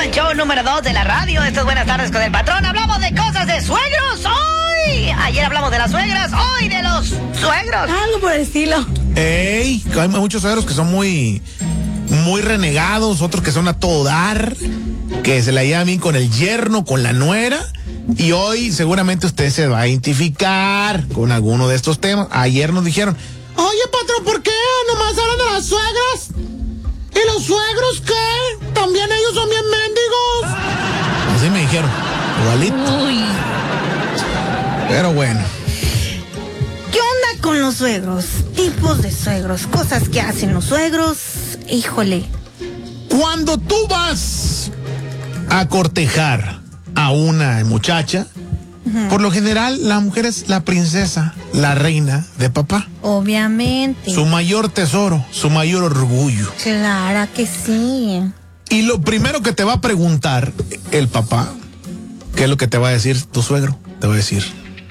al show número 2 de la radio. Esto es Buenas Tardes con el Patrón. Hablamos de cosas de suegros hoy. Ayer hablamos de las suegras, hoy de los suegros. Algo por el estilo. Hay muchos suegros que son muy renegados, otros que son a todo dar, que se la llevan bien con el yerno, con la nuera. Y hoy seguramente usted se va a identificar con alguno de estos temas. Ayer nos dijeron, oye, patrón, ¿por qué nomás hablan de las suegras? ¿Y los suegros qué? ¿También ellos son bien mendigos? Así me dijeron, igualito. Uy. Pero bueno. ¿Qué onda con los suegros? Tipos de suegros, cosas que hacen los suegros. Híjole. Cuando tú vas a cortejar a una muchacha, por lo general la mujer es la princesa, la reina de papá. Obviamente. Su mayor tesoro, su mayor orgullo. Clara que sí. Y lo primero que te va a preguntar el papá, ¿qué es lo que te va a decir tu suegro? Te va a decir,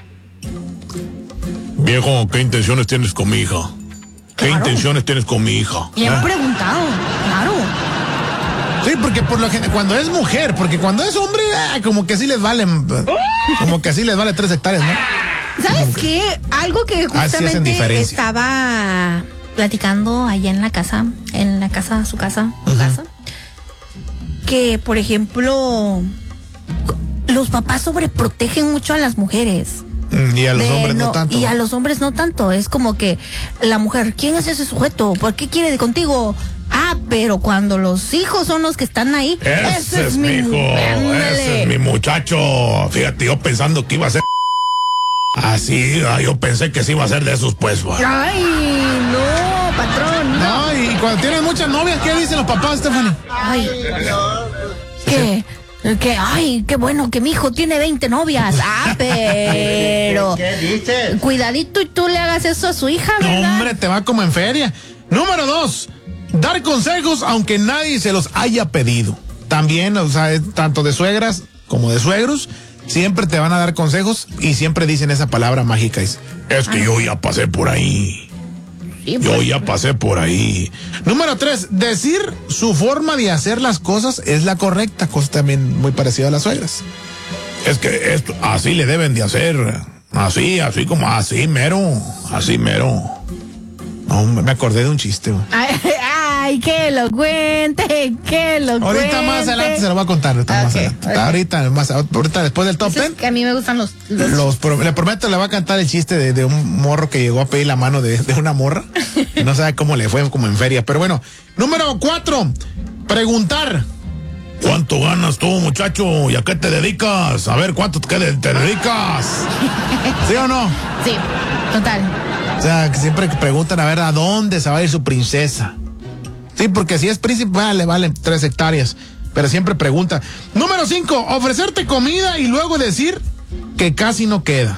viejo, ¿qué intenciones tienes con mi hija? ¿Qué intenciones tienes con mi hija? Bien preguntado, claro. Sí, porque por lo general, cuando es mujer, porque cuando es hombre, como que sí les valen, como que sí les vale 3 hectáreas, ¿no? ¿Sabes qué? Algo que justamente estaba platicando allá en la casa, su casa, que por ejemplo, los papás sobreprotegen mucho a las mujeres. Y a los hombres no tanto. Y a los hombres no tanto. Es como que la mujer, ¿quién es ese sujeto? ¿Por qué quiere contigo? Ah, pero cuando los hijos son los que están ahí, ese es mi hijo, ese es mi muchacho. Fíjate, yo pensando que iba a ser así, yo pensé que sí iba a ser de esos, pues. Ay, no, patrón. No, y cuando tienes muchas novias, ¿qué dicen los papás, Stephanie? Ay, ay, qué bueno que mi hijo tiene 20 novias. Ah, pero ¿Qué dices? Cuidadito y tú le hagas eso a su hija, ¿verdad? No, hombre, te va como en feria. Número 2, dar consejos aunque nadie se los haya pedido. También, o sea, tanto de suegras como de suegros, siempre te van a dar consejos y siempre dicen esa palabra mágica. Es que yo ya pasé por ahí. Yo ya pasé por ahí. Número 3, decir su forma de hacer las cosas es la correcta, cosa también muy parecida a las suegras. Es que esto, así le deben de hacer, así mero. No, me acordé de un chiste. Ay, que lo cuente, Ahorita más adelante se lo voy a contar. Ahorita después del top 10. Que a mí me gustan le prometo, le va a cantar el chiste de un morro que llegó a pedir la mano de una morra. No sabe cómo le fue, como en feria. Pero bueno, número 4, preguntar. ¿Cuánto ganas tú, muchacho? ¿Y a qué te dedicas? A ver, ¿cuánto te dedicas? ¿Sí o no? Sí, total. O sea, que siempre preguntan a ver a dónde se va a ir su princesa. Sí, porque si es príncipe, le valen 3 hectáreas. Pero siempre pregunta. Número 5, ofrecerte comida y luego decir que casi no queda.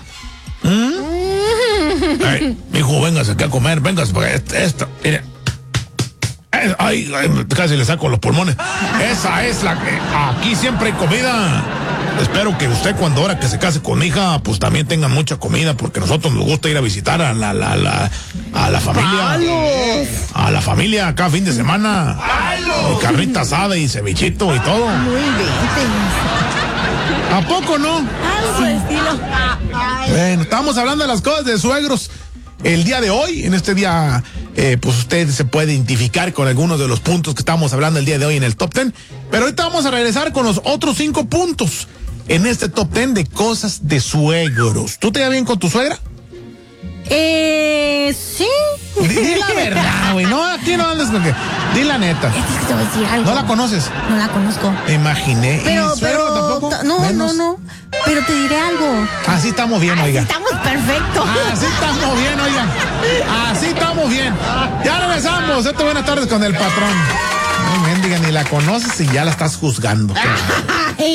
Ay, mijo, véngase aquí a comer, véngase, porque esta, mire. Ay, casi le saco los pulmones. Esa es la que aquí siempre hay comida. Espero que usted ahora que se case con mi hija, pues también tenga mucha comida, porque a nosotros nos gusta ir a visitar a la familia. ¡Palos! A la familia acá fin de semana. Y carnita asada y cevichito y todo. Muy bien. ¿A poco no? Algo por el estilo. Bueno, estamos hablando de las cosas de suegros. El día de hoy, en este día, pues usted se puede identificar con algunos de los puntos que estamos hablando el día de hoy en el Top 10. Pero ahorita vamos a regresar con los otros 5 puntos en este Top 10 de cosas de suegros. ¿Tú te llevas bien con tu suegra? Sí. Di la verdad, güey. No, aquí no andes con que. Di la neta. Es que te voy a decir algo. ¿No la conoces? No la conozco. Me imaginé. Pero, ¿Y suegro tampoco? No. Pero te diré algo. Así estamos bien, oiga. Estamos perfectos. Así estamos bien, oiga. Así estamos bien. Ya regresamos. Esto, Buenas Tardes con el Patrón. No, mendiga, ni la conoces y ya la estás juzgando.